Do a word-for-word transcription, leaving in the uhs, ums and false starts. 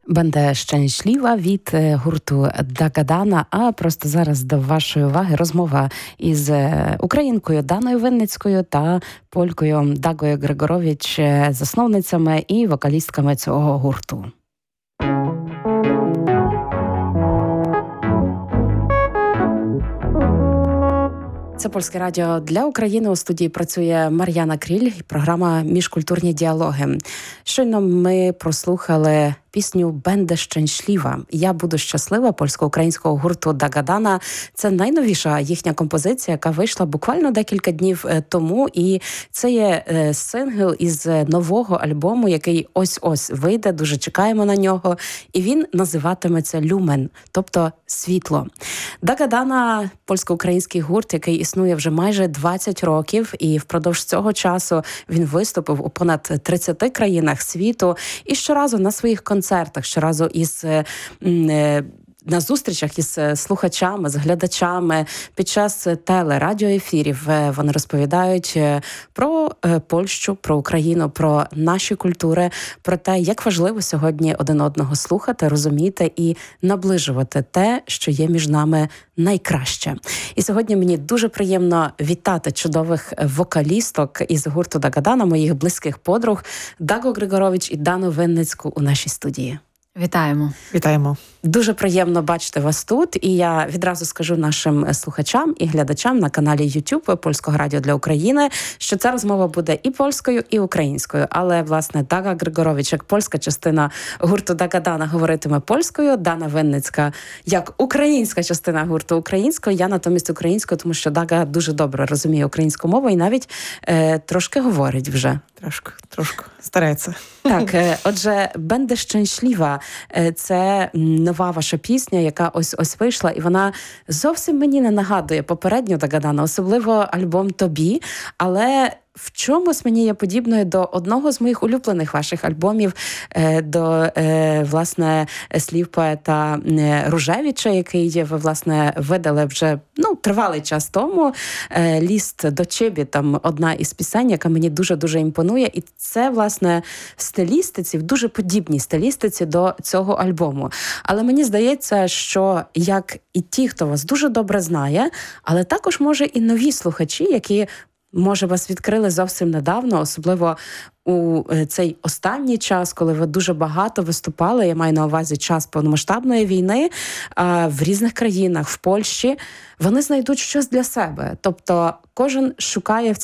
Będę szczęśliwa від гурту Дагадан. А просто зараз до вашої уваги розмова із українкою Даною Винницькою та полькою Дагою Григорович, засновницями і вокалістками цього гурту. Це Польське радіо для України. У студії працює Мар'яна Кріль і програма «Міжкультурні діалоги». Щойно ми прослухали пісню «Będę szczęśliwa». «Я буду щаслива» польсько-українського гурту Дагадан. Це найновіша їхня композиція, яка вийшла буквально декілька днів тому. І це є сингл із нового альбому, який ось-ось вийде. Дуже чекаємо на нього. І він називатиметься «Люмен», тобто «Світло». Дагадан – польсько-український гурт, який існує вже майже двадцять років. І впродовж цього часу він виступив у понад тридцяти країнах світу. І щоразу на своїх концертах, щоразу із е, на зустрічах із слухачами, з глядачами, під час телерадіоефірів вони розповідають про Польщу, про Україну, про наші культури, про те, як важливо сьогодні один одного слухати, розуміти і наближувати те, що є між нами найкраще. І сьогодні мені дуже приємно вітати чудових вокалісток із гурту Дагадан, моїх близьких подруг, Дагу Григорович і Дану Винницьку у нашій студії. Вітаємо. Вітаємо. Дуже приємно бачити вас тут. І я відразу скажу нашим слухачам і глядачам на каналі YouTube Польського радіо для України, що ця розмова буде і польською, і українською. Але, власне, Дага Григорович, як польська частина гурту Дагадан, говоритиме польською, Дана Винницька, як українська частина гурту українською, я натомість українською, тому що Дага дуже добре розуміє українську мову і навіть е, трошки говорить вже. Трошки, трошки. Старається. Так, отже, «Będę szczęśliwa» – це нова ваша пісня, яка ось-ось вийшла, і вона зовсім мені не нагадує попередню Дагадана, особливо альбом «Тобі», але в чомусь мені є подібною до одного з моїх улюблених ваших альбомів, до, власне, слів поета Ружевича, який ви, власне, видали вже, ну, тривалий час тому. «Ліст до Чебі», там одна із пісень, яка мені дуже-дуже імпонує. І це, власне, в стилістиці, в дуже подібній стилістиці до цього альбому. Але мені здається, що як і ті, хто вас дуже добре знає, але також, може, і нові слухачі, які може, вас відкрили зовсім недавно, особливо у цей останній час, коли ви дуже багато виступали, я маю на увазі час повномасштабної війни, в різних країнах, в Польщі, вони знайдуть щось для себе. Тобто кожен шукає в